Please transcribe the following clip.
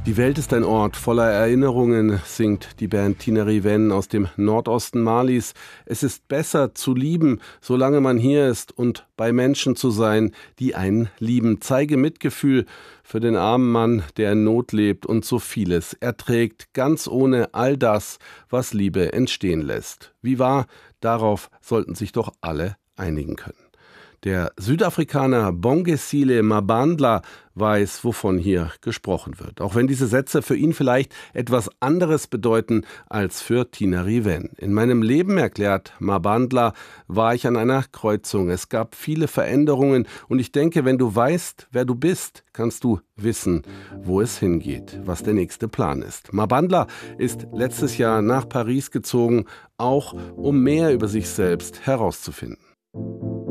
Die Welt ist ein Ort voller Erinnerungen, singt die Band Tinariwen aus dem Nordosten Malis. Es ist besser zu lieben, solange man hier ist, und bei Menschen zu sein, die einen lieben. Zeige Mitgefühl für den armen Mann, der in Not lebt und so vieles erträgt, ganz ohne all das, was Liebe entstehen lässt. Wie wahr, darauf sollten sich doch alle einigen können. Der Südafrikaner Bongesile Mabandla weiß, wovon hier gesprochen wird. Auch wenn diese Sätze für ihn vielleicht etwas anderes bedeuten als für Tinariwen. In meinem Leben, erklärt Mabandla, war ich an einer Kreuzung. Es gab viele Veränderungen und ich denke, wenn du weißt, wer du bist, kannst du wissen, wo es hingeht, was der nächste Plan ist. Mabandla ist letztes Jahr nach Paris gezogen, auch um mehr über sich selbst herauszufinden.